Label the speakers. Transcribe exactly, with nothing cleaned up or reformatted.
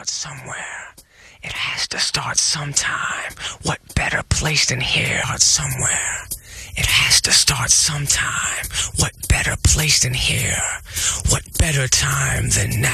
Speaker 1: start somewhere. It has to start sometime. What better place than here? Start somewhere. It has to start sometime. What better place than here? What better time than now?